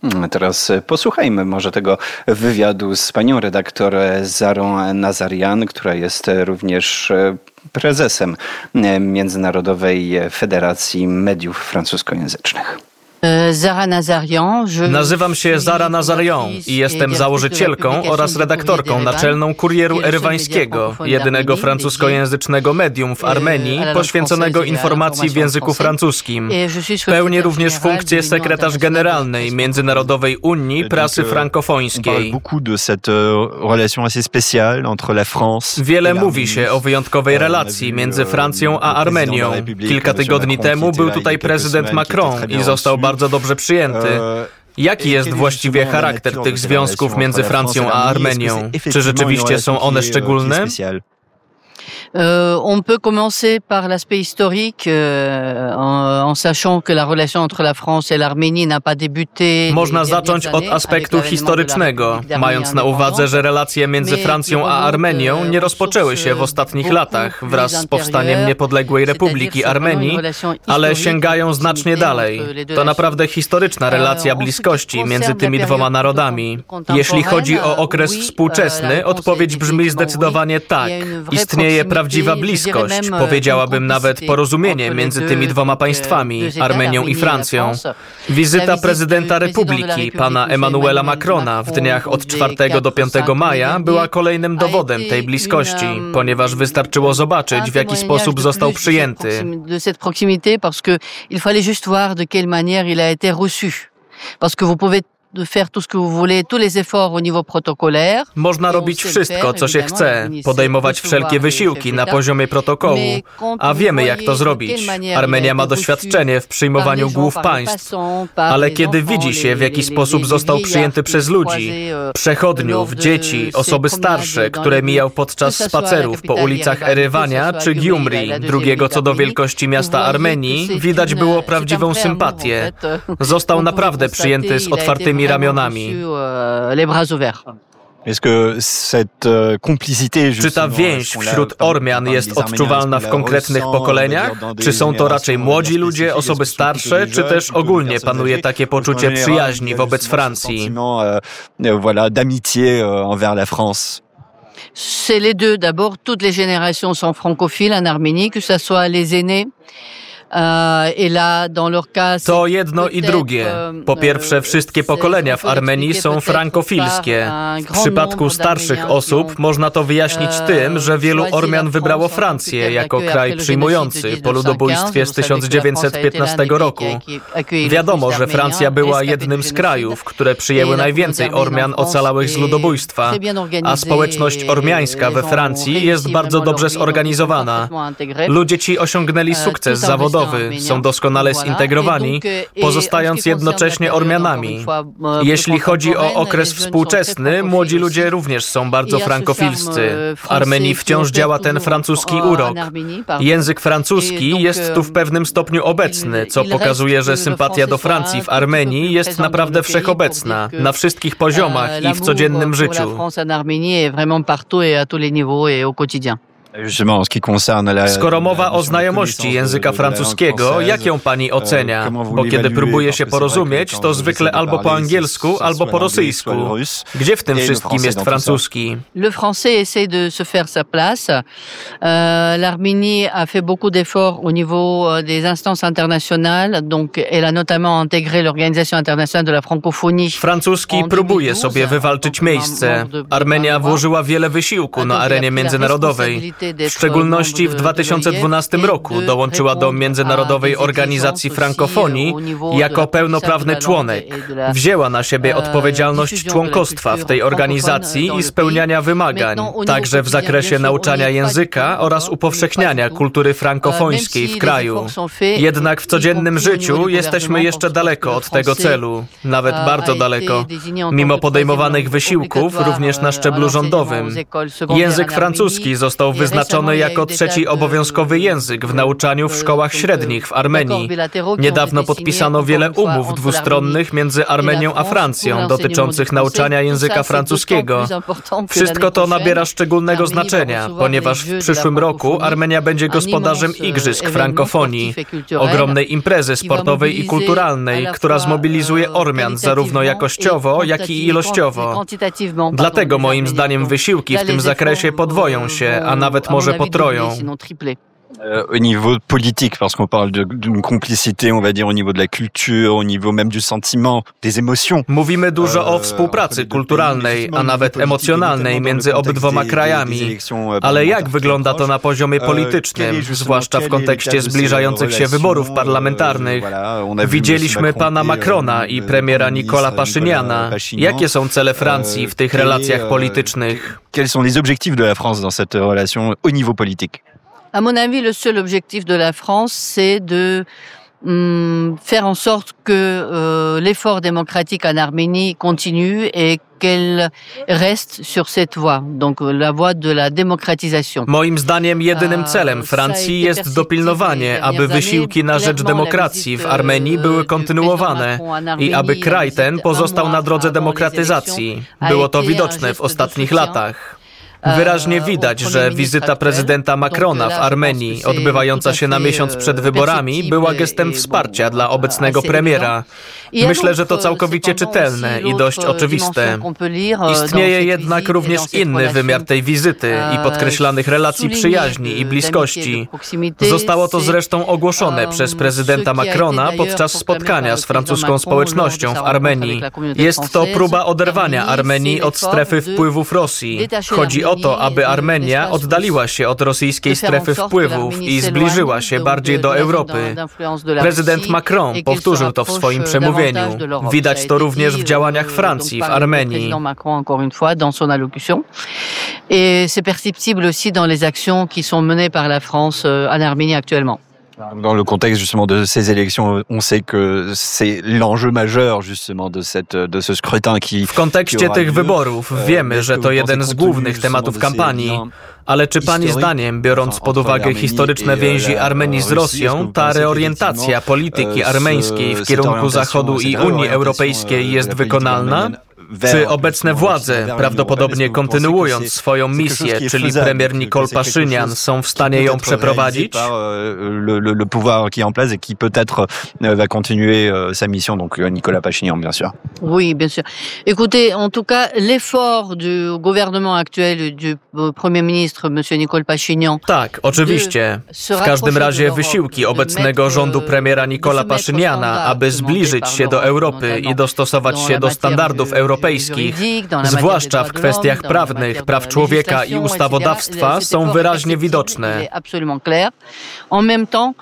Teraz posłuchajmy może tego wywiadu z panią redaktor Zarą Nazarian, która jest również prezesem Międzynarodowej Federacji Mediów Francuskojęzycznych. Nazywam się Zara Nazarian i jestem założycielką oraz redaktorką naczelną Kurieru Erywańskiego, jedynego francuskojęzycznego medium w Armenii poświęconego informacji w języku francuskim. Pełnię również funkcję sekretarz generalnej Międzynarodowej Unii Prasy Frankofońskiej. Wiele mówi się o wyjątkowej relacji między Francją a Armenią. Kilka tygodni temu był tutaj prezydent Macron i został bardzo dobrze przyjęty. Jaki jest właściwie charakter tych związków między Francją a Armenią? Czy rzeczywiście są one szczególne? On peut commencer par l'aspect historique, en sachant que la relation entre la France et l'Arménie n'a pas débuté. Można zacząć od aspektu historycznego, mając na uwadze, że relacje między Francją a Armenią nie rozpoczęły się w ostatnich latach wraz z powstaniem niepodległej Republiki Armenii, ale sięgają znacznie dalej. To naprawdę historyczna relacja bliskości między tymi dwoma narodami. Jeśli chodzi o okres współczesny, odpowiedź brzmi zdecydowanie tak. Istnieje prawdziwa bliskość, powiedziałabym nawet porozumienie między tymi dwoma państwami, Armenią i Francją. Wizyta prezydenta Republiki, pana Emmanuela Macrona, w dniach od 4 do 5 maja była kolejnym dowodem tej bliskości, ponieważ wystarczyło zobaczyć, w jaki sposób został przyjęty. Można robić wszystko, co się chce, podejmować wszelkie wysiłki na poziomie protokołu, a wiemy, jak to zrobić. Armenia ma doświadczenie w przyjmowaniu głów państw, ale kiedy widzi się, w jaki sposób został przyjęty przez ludzi, przechodniów, dzieci, osoby starsze, które mijał podczas spacerów po ulicach Erywania czy Gyumri, drugiego co do wielkości miasta Armenii, widać było prawdziwą sympatię. Został naprawdę przyjęty z otwartymi ramionami. Czy ta więź wśród Ormian jest odczuwalna w konkretnych pokoleniach? Czy są to raczej młodzi ludzie, osoby starsze, czy też ogólnie panuje takie poczucie przyjaźni wobec Francji? C'est les deux. D'abord, toutes les générations sont francophiles en Arménie, que ce soit les aînés. To jedno i drugie. Po pierwsze, wszystkie pokolenia w Armenii są frankofilskie. W przypadku starszych osób można to wyjaśnić tym, że wielu Ormian wybrało Francję jako kraj przyjmujący po ludobójstwie z 1915 roku. Wiadomo, że Francja była jednym z krajów, które przyjęły najwięcej Ormian ocalałych z ludobójstwa, a społeczność ormiańska we Francji jest bardzo dobrze zorganizowana. Ludzie ci osiągnęli sukces zawodowy, są doskonale zintegrowani, pozostając jednocześnie Ormianami. Jeśli chodzi o okres współczesny, młodzi ludzie również są bardzo frankofilscy. W Armenii wciąż działa ten francuski urok. Język francuski jest tu w pewnym stopniu obecny, co pokazuje, że sympatia do Francji w Armenii jest naprawdę wszechobecna, na wszystkich poziomach i w codziennym życiu. Skoro mowa o znajomości języka francuskiego, jak ją pani ocenia? Bo kiedy próbuje się porozumieć, to zwykle albo po angielsku, albo po rosyjsku. Gdzie w tym wszystkim jest francuski? Le français essaie de se faire sa place. L'Arménie a fait beaucoup d'efforts au niveau des instances internationales, donc elle a notamment intégré l'Organisation internationale de la francophonie. Francuski próbuje sobie wywalczyć miejsce. Armenia włożyła wiele wysiłku na arenie międzynarodowej. W szczególności w 2012 roku dołączyła do Międzynarodowej Organizacji Frankofonii jako pełnoprawny członek. Wzięła na siebie odpowiedzialność członkostwa w tej organizacji i spełniania wymagań, także w zakresie nauczania języka oraz upowszechniania kultury frankofońskiej w kraju. Jednak w codziennym życiu jesteśmy jeszcze daleko od tego celu, nawet bardzo daleko, mimo podejmowanych wysiłków również na szczeblu rządowym. Język francuski został wyznaczony wyznaczony jako trzeci obowiązkowy język w nauczaniu w szkołach średnich w Armenii. Niedawno podpisano wiele umów dwustronnych między Armenią a Francją dotyczących nauczania języka francuskiego. Wszystko to nabiera szczególnego znaczenia, ponieważ w przyszłym roku Armenia będzie gospodarzem Igrzysk Frankofonii, ogromnej imprezy sportowej i kulturalnej, która zmobilizuje Ormian zarówno jakościowo, jak i ilościowo. Dlatego moim zdaniem wysiłki w tym zakresie podwoją się, a nawet może potroją. Au niveau politique, parce qu'on parle d'une complicité, on va dire, au niveau de la culture, au niveau même du sentiment, des émotions. Mówimy dużo o współpracy kulturalnej, a nawet emocjonalnej między obydwoma krajami. Ale jak wygląda to na poziomie politycznym, zwłaszcza w kontekście zbliżających się wyborów parlamentarnych? Widzieliśmy pana Macrona i premiera Nicola Paszyniana. Jakie są cele Francji w tych relacjach politycznych? Quels sont les objectifs de la France dans cette relation au niveau politique? À mon avis, le seul objectif de la France, c'est de faire en sorte que l'effort démocratique en Arménie continue et qu'elle reste sur cette voie, donc la voie de la démocratisation. Moim zdaniem jedynym celem Francji jest dopilnowanie, aby wysiłki na rzecz demokracji w Armenii były kontynuowane i aby kraj ten pozostał na drodze demokratyzacji. Było to widoczne w ostatnich latach. Wyraźnie widać, że wizyta prezydenta Macrona w Armenii, odbywająca się na miesiąc przed wyborami, była gestem wsparcia dla obecnego premiera. Myślę, że to całkowicie czytelne i dość oczywiste. Istnieje jednak również inny wymiar tej wizyty i podkreślanych relacji przyjaźni i bliskości. Zostało to zresztą ogłoszone przez prezydenta Macrona podczas spotkania z francuską społecznością w Armenii. Jest to próba oderwania Armenii od strefy wpływów Rosji. Chodzi o to, aby Armenia oddaliła się od rosyjskiej strefy wpływów i zbliżyła się bardziej do Europy. Prezydent Macron powtórzył to w swoim przemówieniu. Widać to również w działaniach Francji w Armenii. Et c'est perceptible aussi dans les actions qui sont menées par la France en Arménie actuellement. Dans le contexte justement de ces élections, on sait que c'est l'enjeu majeur justement de ce scrutin qui... W kontekście tych wyborów wiemy, że to jeden z głównych tematów kampanii. Ale czy pani zdaniem, biorąc pod uwagę historyczne więzi Armenii z Rosją, ta reorientacja polityki armeńskiej w kierunku Zachodu i Unii Europejskiej jest wykonalna? Czy obecne władze, prawdopodobnie kontynuując swoją misję, czyli premier Nicole Paszynian, są w stanie ją przeprowadzić? Le pouvoir qui est en place et qui peut-être va continuer sa mission, donc Nicolas Pashinyan, bien sûr. Oui, bien sûr. Écoutez, en tout cas, l'effort du gouvernement actuel du premier ministre, monsieur Nicole Pashinyan. Tak, oczywiście. W każdym razie wysiłki obecnego rządu premiera Nicola Paszyniana, aby zbliżyć się do Europy i dostosować się do standardów europejskich, zwłaszcza w kwestiach prawnych, praw człowieka i ustawodawstwa, są wyraźnie widoczne. En même temps,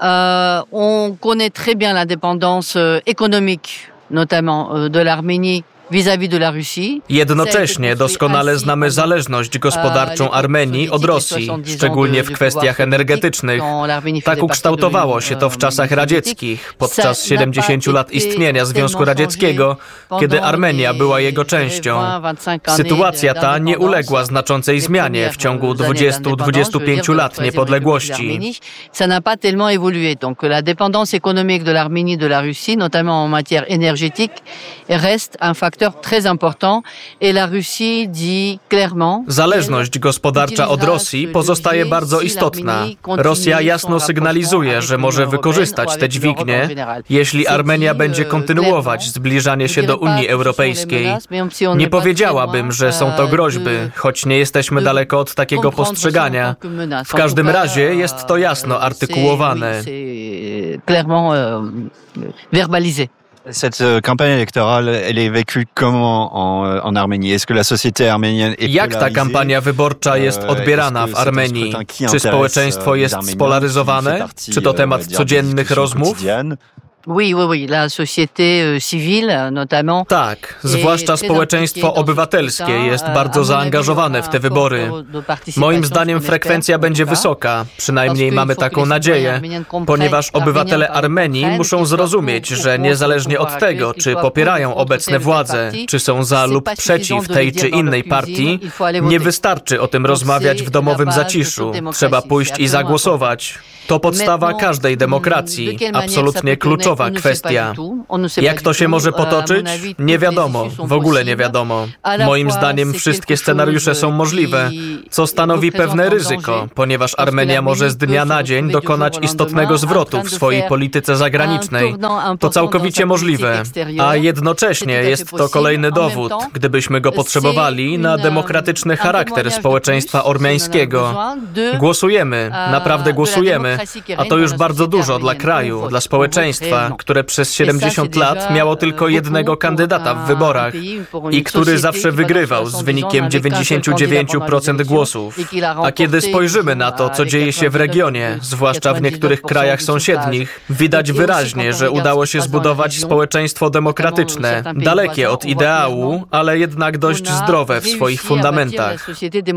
on connaît très bien la dépendance économique, notamment de l'Arménie vis-à-vis de la Russie. Jednocześnie doskonale znamy zależność gospodarczą Armenii od Rosji, szczególnie w kwestiach energetycznych. Tak ukształtowało się to w czasach radzieckich, podczas 70 lat istnienia Związku Radzieckiego, kiedy Armenia była jego częścią. Sytuacja ta nie uległa znaczącej zmianie w ciągu 20-25 lat niepodległości. Ça n'a pas tellement évolué. Donc la dépendance économique de l'Arménie de la Russie, notamment en matière énergétique, reste un facteur très important et la Russie dit clairement. Zależność gospodarcza od Rosji pozostaje bardzo istotna. Rosja jasno sygnalizuje, że może wykorzystać te dźwignie, jeśli Armenia będzie kontynuować zbliżanie się do Unii Europejskiej. Nie powiedziałabym, że są to groźby, choć nie jesteśmy daleko od takiego postrzegania. W każdym razie jest to jasno artykułowane. Cette campagne électorale, elle est vécue comment en Arménie? Est-ce que la société arménienne est Jak ta kampania wyborcza jest odbierana w Armenii? Czy społeczeństwo jest spolaryzowane? Czy to temat codziennych rozmów? La société civile notamment. Tak, zwłaszcza społeczeństwo obywatelskie jest bardzo zaangażowane w te wybory. Moim zdaniem frekwencja będzie wysoka, przynajmniej mamy taką nadzieję, ponieważ obywatele Armenii muszą zrozumieć, że niezależnie od tego, czy popierają obecne władze, czy są za lub przeciw tej czy innej partii, nie wystarczy o tym rozmawiać w domowym zaciszu. Trzeba pójść i zagłosować. To podstawa każdej demokracji, absolutnie kluczowa kwestia. Jak to się może potoczyć? Nie wiadomo, w ogóle nie wiadomo. Moim zdaniem wszystkie scenariusze są możliwe, co stanowi pewne ryzyko, ponieważ Armenia może z dnia na dzień dokonać istotnego zwrotu w swojej polityce zagranicznej. To całkowicie możliwe, a jednocześnie jest to kolejny dowód, gdybyśmy go potrzebowali, na demokratyczny charakter społeczeństwa ormiańskiego. Głosujemy, naprawdę głosujemy. A to już bardzo dużo dla kraju, dla społeczeństwa, które przez 70 lat miało tylko jednego kandydata w wyborach i który zawsze wygrywał z wynikiem 99% głosów. A kiedy spojrzymy na to, co dzieje się w regionie, zwłaszcza w niektórych krajach sąsiednich, widać wyraźnie, że udało się zbudować społeczeństwo demokratyczne, dalekie od ideału, ale jednak dość zdrowe w swoich fundamentach.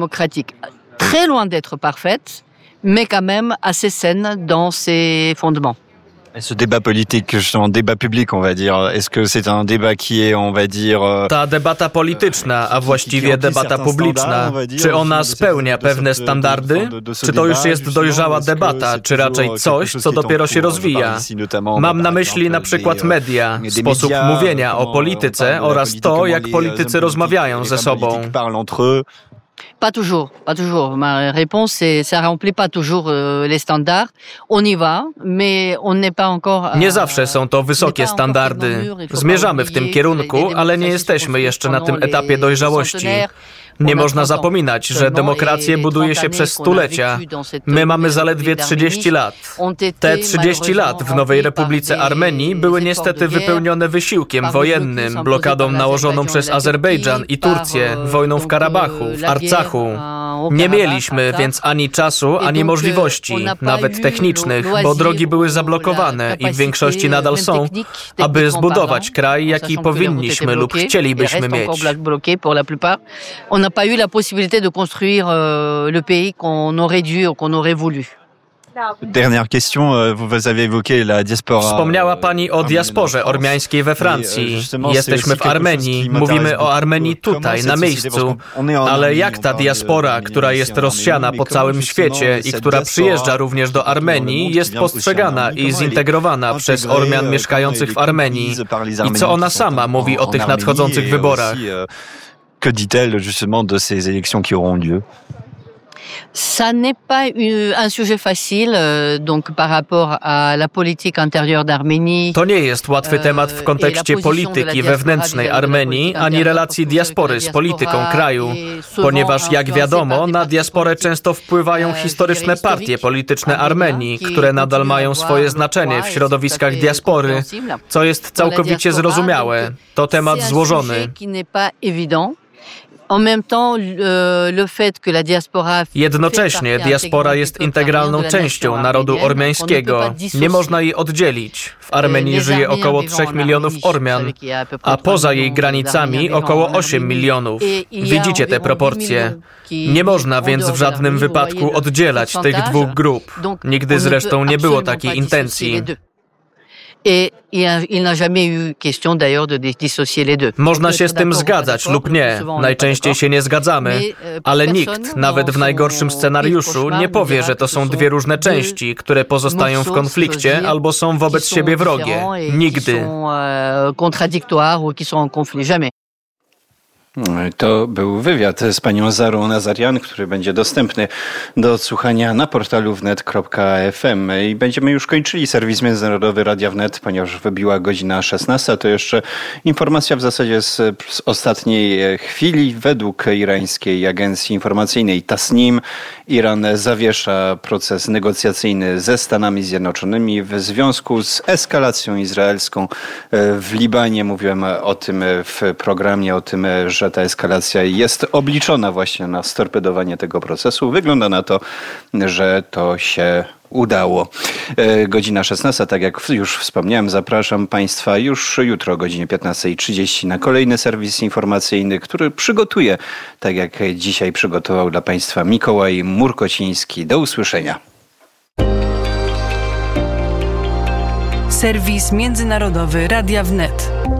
Très loin d'être parfaite, mais quand même assez saine dans ses fondements. Ce débat politique, justement, débat public, on va dire, est-ce que c'est un débat qui est, on va dire... Ta debata polityczna, a właściwie debata publiczna, czy ona spełnia pewne standardy? Czy to już jest dojrzała debata, czy raczej coś, co dopiero się rozwija? Mam na myśli na przykład media, sposób mówienia o polityce oraz to, jak politycy rozmawiają ze sobą. Pas toujours. Ma réponse, c'est ça remplit pas toujours les standards. On y va, mais on n'est pas encore... Nie zawsze są to wysokie standardy. Zmierzamy w tym kierunku, ale nie jesteśmy jeszcze na tym etapie dojrzałości. Nie można zapominać, że demokrację buduje się przez stulecia. My mamy zaledwie 30 lat. Te 30 lat w Nowej Republice Armenii były niestety wypełnione wysiłkiem wojennym, blokadą nałożoną przez Azerbejdżan i Turcję, wojną w Karabachu, w Arcachu. Nie mieliśmy więc ani czasu, ani możliwości, nawet technicznych, bo drogi były zablokowane i w większości nadal są, aby zbudować kraj, jaki powinniśmy lub chcielibyśmy mieć. On n'a pas eu la possibilité de construire le pays qu'on aurait dû ou qu'on aurait voulu. Dernière question, vous avez évoqué la diaspora. Wspomniała Pani o diasporze ormiańskiej we Francji. Jesteśmy w Armenii, mówimy o Armenii tutaj, na miejscu. Ale jak ta diaspora, która jest rozsiana po całym świecie i która przyjeżdża również do Armenii, jest postrzegana i zintegrowana przez Ormian mieszkających w Armenii? I co ona sama mówi o tych nadchodzących wyborach? Que dit-elle justement de ces élections qui auront lieu? Ça n'est pas un sujet facile, donc par rapport à la politique intérieure d'Arménie. To nie jest łatwy temat w kontekście polityki wewnętrznej Armenii, ani relacji diaspory z polityką kraju, ponieważ jak wiadomo, na diasporę często wpływają historyczne partie polityczne Armenii, które nadal mają swoje znaczenie w środowiskach diaspory, co jest całkowicie zrozumiałe. To temat złożony. Jednocześnie diaspora jest integralną częścią narodu ormiańskiego. Nie można jej oddzielić. W Armenii żyje około 3 milionów Ormian, a poza jej granicami około 8 milionów. Widzicie te proporcje. Nie można więc w żadnym wypadku oddzielać tych dwóch grup. Nigdy zresztą nie było takiej intencji. Można się z tym zgadzać lub nie, najczęściej się nie zgadzamy, ale nikt, nawet w najgorszym scenariuszu, nie powie, że to są dwie różne części, które pozostają w konflikcie albo są wobec siebie wrogie. Nigdy. To był wywiad z panią Zarą Nazarian, który będzie dostępny do odsłuchania na portalu wnet.fm. I będziemy już kończyli serwis międzynarodowy Radia Wnet, ponieważ wybiła godzina 16. To jeszcze informacja w zasadzie z ostatniej chwili. Według irańskiej agencji informacyjnej Tasnim Iran zawiesza proces negocjacyjny ze Stanami Zjednoczonymi w związku z eskalacją izraelską w Libanie. Mówiłem o tym w programie, o tym, że że ta eskalacja jest obliczona właśnie na storpedowanie tego procesu. Wygląda na to, że to się udało. Godzina 16, tak jak już wspomniałem, zapraszam Państwa już jutro o godzinie 15:30 na kolejny serwis informacyjny, który przygotuje, tak jak dzisiaj przygotował dla Państwa Mikołaj Murkociński. Do usłyszenia. Serwis międzynarodowy Radia Wnet.